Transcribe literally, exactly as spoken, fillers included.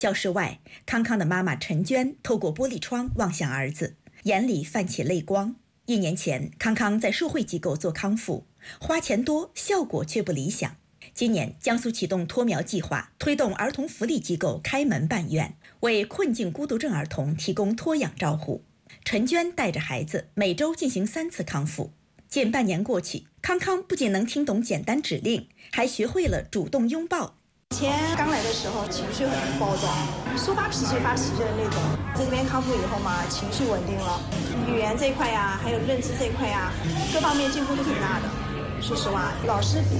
教室外，康康的妈妈陈娟透过玻璃窗望向儿子，眼里泛起泪光。一年前，康康在社会机构做康复，花钱多，效果却不理想。今年，江苏启动托苗计划，推动儿童福利机构开门办院，为困境孤独症儿童提供托养照护。陈娟带着孩子每周进行三次康复。近半年过去，康康不仅能听懂简单指令，还学会了主动拥抱。 以前刚来的时候情绪很暴躁，说发脾气发脾气的那种，在这边康复以后嘛，情绪稳定了，语言这一块呀，还有认知这一块呀，各方面进步都挺大的。说实话，老师比